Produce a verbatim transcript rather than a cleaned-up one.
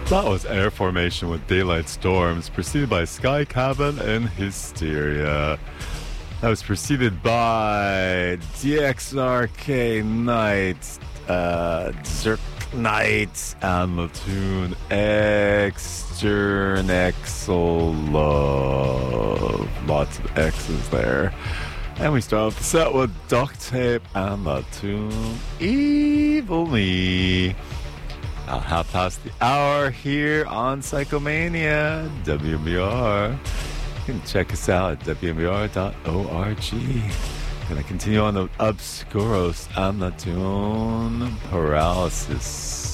That was Air Formation with Daylight Storms, preceded by Sky Cabin and Hysteria. That was preceded by D X R K Night, uh, Zerk Night, and the tune Extern Exo Love. Lots of X's there. And we start off the set with Duct Tape and the tune Evil Me. Now, half past the hour here on Psychomania, W M B R. You can check us out at W M B R dot org. Gonna continue on the Obscuros and the tune Paralysis.